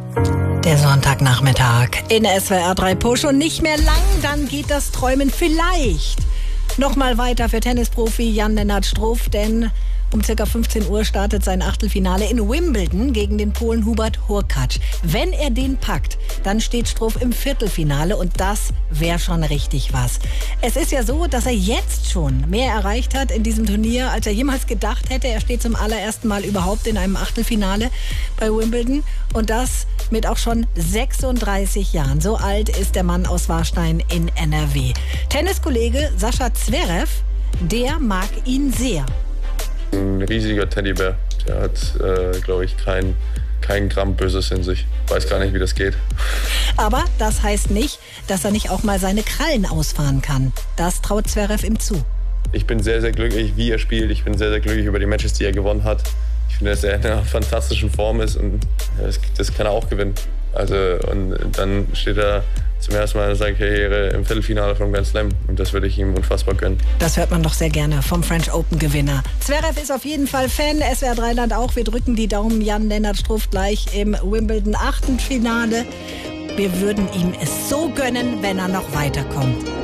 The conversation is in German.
Der Sonntagnachmittag in SWR 3 Push und nicht mehr lang, dann geht das Träumen vielleicht nochmal weiter für Tennisprofi Jan-Lennart Struff, denn um ca. 15 Uhr startet sein Achtelfinale in Wimbledon gegen den Polen Hubert Hurkacz. Wenn er den packt, dann steht Struff im Viertelfinale und das wäre schon richtig was. Es ist ja so, dass er jetzt schon mehr erreicht hat in diesem Turnier, als er jemals gedacht hätte. Er steht zum allerersten Mal überhaupt in einem Achtelfinale bei Wimbledon und das mit auch schon 36 Jahren. So alt ist der Mann aus Warstein in NRW. Tenniskollege Sascha Zverev, der mag ihn sehr. Ein riesiger Teddybär. Der hat, glaube ich, kein Gramm Böses in sich. Weiß gar nicht, wie das geht. Aber das heißt nicht, dass er nicht auch mal seine Krallen ausfahren kann. Das traut Zverev ihm zu. Ich bin sehr, sehr glücklich, wie er spielt. Ich bin sehr, sehr glücklich über die Matches, die er gewonnen hat. Ich finde, dass er in einer fantastischen Form ist und das kann er auch gewinnen. Also, und dann steht er zum ersten Mal in seiner Karriere im Viertelfinale vom Grand Slam und das würde ich ihm unfassbar gönnen. Das hört man doch sehr gerne vom French Open Gewinner. Zverev ist auf jeden Fall Fan, SWR 3 Land auch. Wir drücken die Daumen, Jan-Lennart Struff gleich im Wimbledon Achtelfinale. Wir würden ihm es so gönnen, wenn er noch weiterkommt.